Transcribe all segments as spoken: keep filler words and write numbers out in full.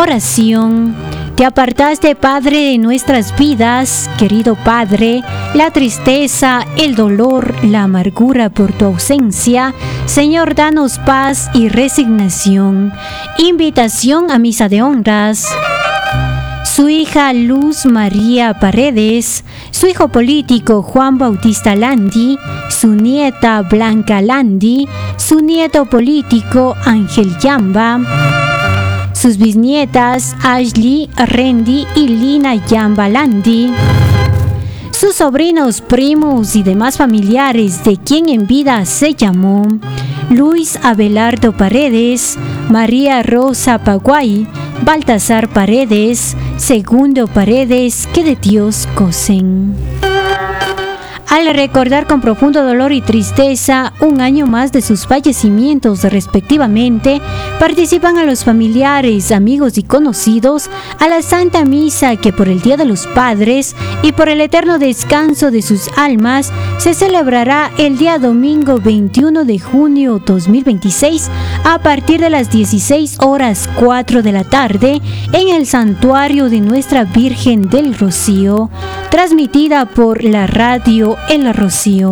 Oración. Te apartaste, Padre, de nuestras vidas, querido Padre, la tristeza, el dolor, la amargura por tu ausencia. Señor, danos paz y resignación. Invitación a misa de honras. Su hija Luz María Paredes, su hijo político Juan Bautista Landi, su nieta Blanca Landi, su nieto político Ángel Yamba, sus bisnietas Ashley, Randy y Lina Yamba Landi, sus sobrinos, primos y demás familiares de quien en vida se llamó Luis Abelardo Paredes, María Rosa Paguay, Baltasar Paredes, Segundo Paredes, que de Dios gocen. Al recordar con profundo dolor y tristeza un año más de sus fallecimientos respectivamente, participan a los familiares, amigos y conocidos a la Santa Misa que por el Día de los Padres y por el eterno descanso de sus almas se celebrará el día domingo veintiuno de junio dos mil veintiséis a partir de las dieciséis horas cuatro de la tarde en el Santuario de Nuestra Virgen del Rocío, transmitida por la radio El Rocío.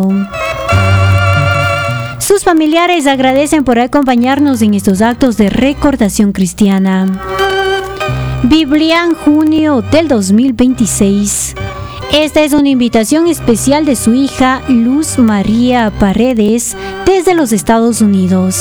Sus familiares agradecen por acompañarnos en estos actos de recordación cristiana. Biblian, junio del dos mil veintiséis. Esta es una invitación especial de su hija Luz María Paredes desde los Estados Unidos.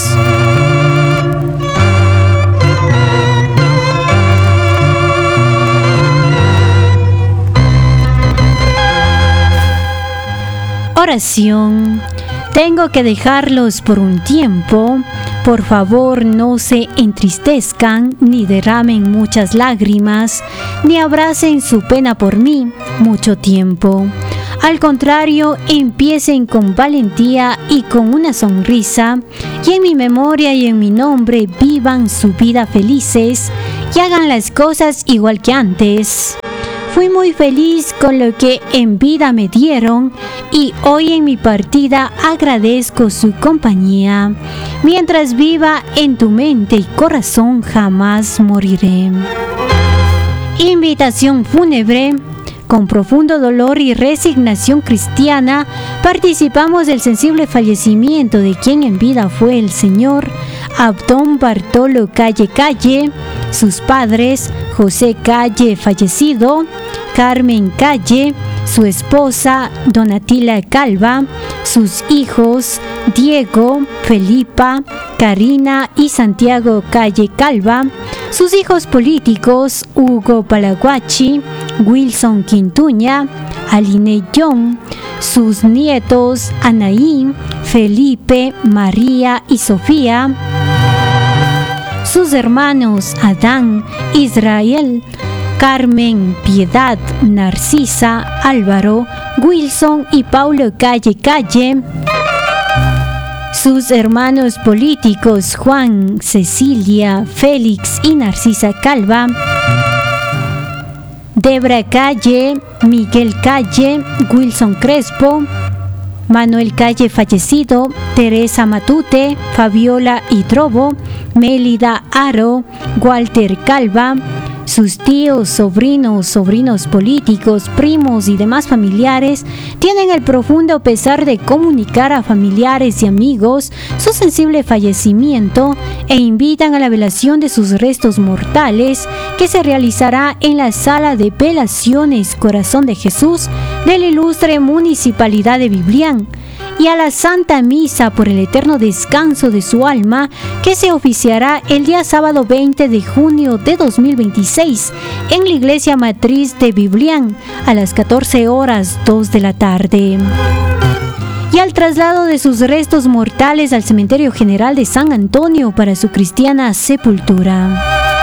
Oración. Tengo que dejarlos por un tiempo. Por favor, no se entristezcan, ni derramen muchas lágrimas, ni abracen su pena por mí mucho tiempo. Al contrario, empiecen con valentía y con una sonrisa, y en mi memoria y en mi nombre vivan su vida felices y hagan las cosas igual que antes. Fui muy feliz con lo que en vida me dieron y hoy en mi partida agradezco su compañía. Mientras viva en tu mente y corazón jamás moriré. Invitación fúnebre. Con profundo dolor y resignación cristiana, participamos del sensible fallecimiento de quien en vida fue el señor Abdón Bartolo Calle Calle, sus padres José Calle fallecido, Carmen Calle, su esposa Donatila Calva, sus hijos Diego, Felipa, Karina y Santiago Calle Calva, sus hijos políticos Hugo Palaguachi, Wilson Quintuña, Aline Young, sus nietos Anaí, Felipe, María y Sofía, sus hermanos Adán, Israel, Carmen, Piedad, Narcisa, Álvaro, Wilson y Paulo Calle Calle, sus hermanos políticos Juan, Cecilia, Félix y Narcisa Calva, Debra Calle, Miguel Calle, Wilson Crespo, Manuel Calle fallecido, Teresa Matute, Fabiola Hidrobo, Mélida Aro, Walter Calva, sus tíos, sobrinos, sobrinos políticos, primos y demás familiares tienen el profundo pesar de comunicar a familiares y amigos su sensible fallecimiento e invitan a la velación de sus restos mortales que se realizará en la Sala de Velaciones Corazón de Jesús de la ilustre Municipalidad de Biblián, y a la Santa Misa por el eterno descanso de su alma que se oficiará el día sábado veinte de junio de dos mil veintiséis en la Iglesia Matriz de Biblián a las catorce horas dos de la tarde. Y al traslado de sus restos mortales al Cementerio General de San Antonio para su cristiana sepultura.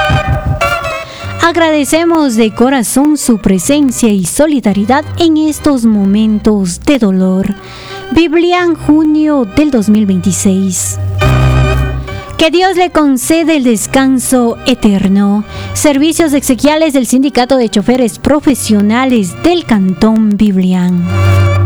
Agradecemos de corazón su presencia y solidaridad en estos momentos de dolor. Biblián, junio del dos mil veintiséis. Que Dios le concede el descanso eterno. Servicios exequiales del Sindicato de Choferes Profesionales del Cantón Biblián.